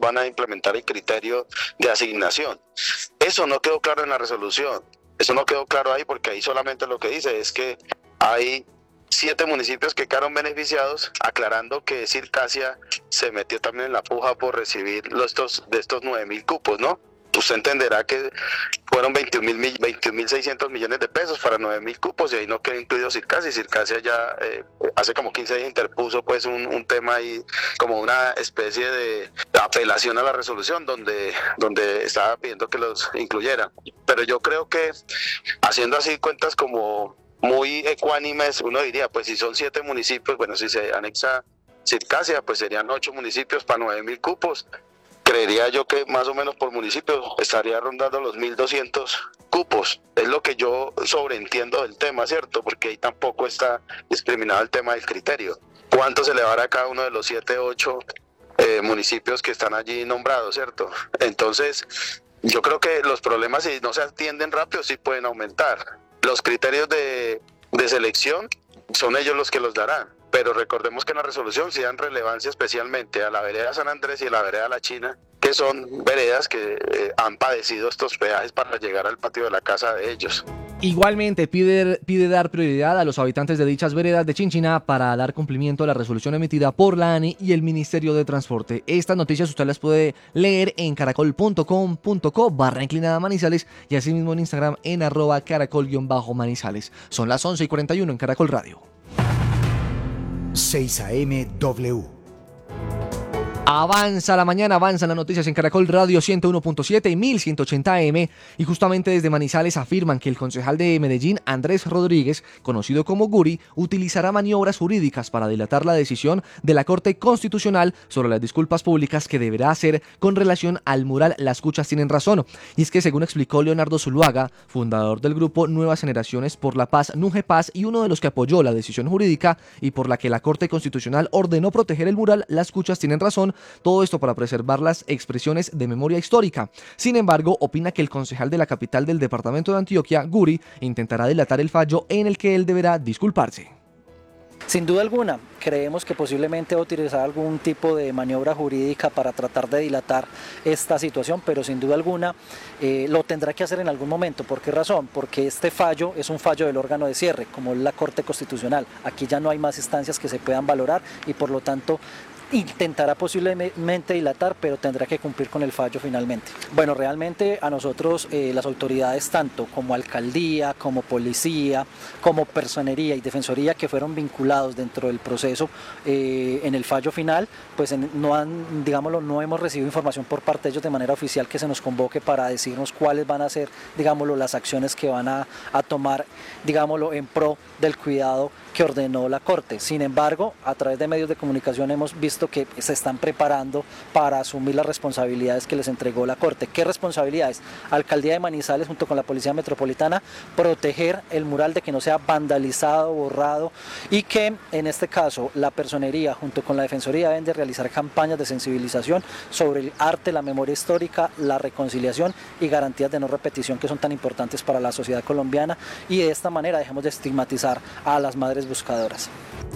van a implementar el criterio de asignación. Eso no quedó claro en la resolución. Eso no quedó claro ahí porque ahí solamente lo que dice es que hay 7 municipios que quedaron beneficiados, aclarando que Circasia se metió también en la puja por recibir de estos 9.000 cupos, ¿no? Usted entenderá que fueron 21.600 millones de pesos para 9.000 cupos y ahí no quedó incluido Circasia. Y Circasia ya hace como 15 días interpuso pues un tema ahí, como una especie de apelación a la resolución donde estaba pidiendo que los incluyera. Pero yo creo que haciendo así cuentas como muy ecuánimes, uno diría, pues si son 7 municipios, bueno, si se anexa Circasia, pues serían 8 municipios para 9.000 cupos. Creería yo que más o menos por municipio estaría rondando los 1.200 cupos. Es lo que yo sobreentiendo del tema, ¿cierto? Porque ahí tampoco está discriminado el tema del criterio. ¿Cuánto se le va a dar a cada uno de los 7, 8 municipios que están allí nombrados, ¿cierto? Entonces, yo creo que los problemas, si no se atienden rápido, sí pueden aumentar. Los criterios de selección son ellos los que los darán. Pero recordemos que en la resolución sí dan relevancia especialmente a la vereda San Andrés y a la vereda La China, que son veredas que han padecido estos peajes para llegar al patio de la casa de ellos. Igualmente pide dar prioridad a los habitantes de dichas veredas de Chinchiná para dar cumplimiento a la resolución emitida por la ANI y el Ministerio de Transporte. Estas noticias usted las puede leer en caracol.com.co/inclinada Manizales y asimismo en Instagram en @caracol_Manizales. Son las 11:41 en Caracol Radio. 6 AM W. Avanza la mañana, avanzan las noticias en Caracol Radio 101.7 y 1180 AM y justamente desde Manizales afirman que el concejal de Medellín, Andrés Rodríguez, conocido como Guri, utilizará maniobras jurídicas para dilatar la decisión de la Corte Constitucional sobre las disculpas públicas que deberá hacer con relación al mural Las Cuchas Tienen Razón. Y es que según explicó Leonardo Zuluaga, fundador del grupo Nuevas Generaciones por la Paz, Nuje Paz, y uno de los que apoyó la decisión jurídica y por la que la Corte Constitucional ordenó proteger el mural Las Cuchas Tienen Razón, todo esto para preservar las expresiones de memoria histórica. Sin embargo, opina que el concejal de la capital del departamento de Antioquia, Guri, intentará dilatar el fallo en el que él deberá disculparse. Sin duda alguna, creemos que posiblemente va a utilizar algún tipo de maniobra jurídica para tratar de dilatar esta situación, pero sin duda alguna lo tendrá que hacer en algún momento. ¿Por qué razón? Porque este fallo es un fallo del órgano de cierre, como es la Corte Constitucional. Aquí ya no hay más instancias que se puedan valorar y por lo tanto intentará posiblemente dilatar, pero tendrá que cumplir con el fallo finalmente. Bueno, realmente a nosotros las autoridades, tanto como alcaldía, como policía, como personería y defensoría que fueron vinculados dentro del proceso en el fallo final, pues no hemos recibido información por parte de ellos de manera oficial que se nos convoque para decirnos cuáles van a ser, las acciones que van a tomar, en pro del cuidado que ordenó la Corte. Sin embargo, a través de medios de comunicación hemos visto que se están preparando para asumir las responsabilidades que les entregó la Corte. ¿Qué responsabilidades? Alcaldía de Manizales junto con la Policía Metropolitana, proteger el mural de que no sea vandalizado, borrado, y que en este caso la personería junto con la Defensoría deben de realizar campañas de sensibilización sobre el arte, la memoria histórica, la reconciliación y garantías de no repetición que son tan importantes para la sociedad colombiana, y de esta manera dejemos de estigmatizar a las madres buscadoras.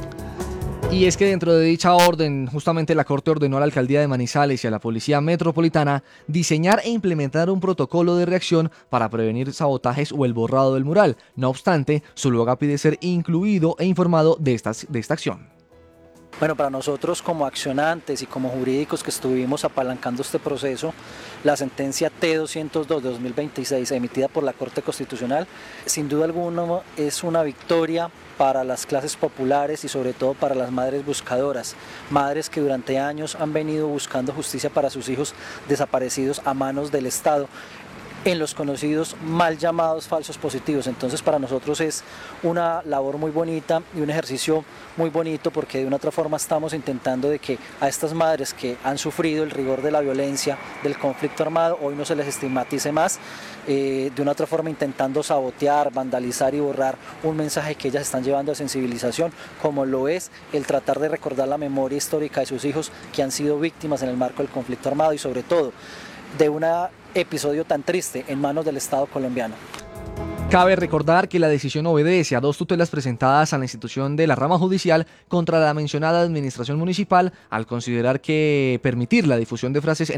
Y es que dentro de dicha orden, justamente la Corte ordenó a la Alcaldía de Manizales y a la Policía Metropolitana diseñar e implementar un protocolo de reacción para prevenir sabotajes o el borrado del mural. No obstante, Zuluaga pide ser incluido e informado de esta acción. Bueno, para nosotros como accionantes y como jurídicos que estuvimos apalancando este proceso, la sentencia T202 de 2026 emitida por la Corte Constitucional, sin duda alguna es una victoria para las clases populares y sobre todo para las madres buscadoras, madres que durante años han venido buscando justicia para sus hijos desaparecidos a manos del Estado, en los conocidos mal llamados falsos positivos. Entonces para nosotros es una labor muy bonita y un ejercicio muy bonito, porque de una otra forma estamos intentando de que a estas madres que han sufrido el rigor de la violencia, del conflicto armado, hoy no se les estigmatice más, de una otra forma intentando sabotear, vandalizar y borrar un mensaje que ellas están llevando de sensibilización, como lo es el tratar de recordar la memoria histórica de sus hijos que han sido víctimas en el marco del conflicto armado y sobre todo de un episodio tan triste en manos del Estado colombiano. Cabe recordar que la decisión obedece a 2 tutelas presentadas a la institución de la rama judicial contra la mencionada administración municipal al considerar que permitir la difusión de frases